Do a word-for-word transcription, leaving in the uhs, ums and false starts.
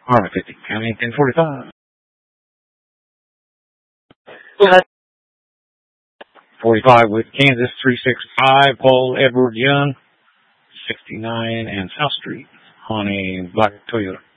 Harmon fifty, County ten forty-five. forty-five with Kansas three six five, Paul Edward Young, sixty-nine and South Street on a black Toyota.